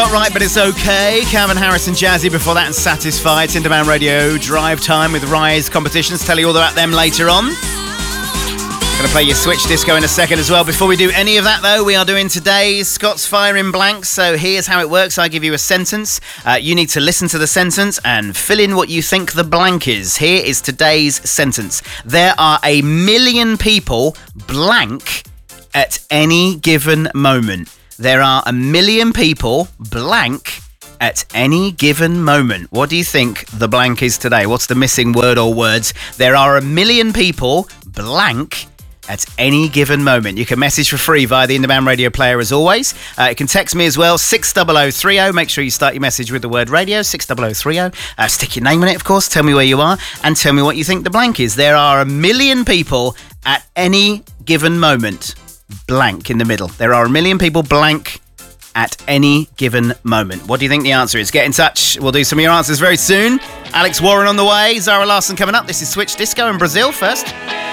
not right, but it's okay. Calvin Harris and Jazzy before that, and Satisfied. Tinderman Radio Drive Time with Rise competitions. Tell you all about them later on. Going to play your Switch Disco in a second as well. Before we do any of that, though, we are doing today's Scott's Fire in Blanks. So here's how it works. I give you a sentence. You need to listen to the sentence and fill in what you think the blank is. Here is today's sentence. There are 1 million people blank at any given moment. There are 1 million people blank at any given moment. What do you think the blank is today? What's the missing word or words? There are 1 million people blank at any given moment. You can message for free via the In-Demand Radio player as always. You can text me as well, 60030. Make sure you start your message with the word radio, 60030. Stick your name in it, of course. Tell me where you are and tell me what you think the blank is. There are 1 million people at any given moment. Blank in the middle. There are 1 million people blank at any given moment. What do you think the answer is? Get in touch. We'll do some of your answers very soon. Alex Warren on the way. Zara Larsson coming up. This is Switch Disco in Brazil first.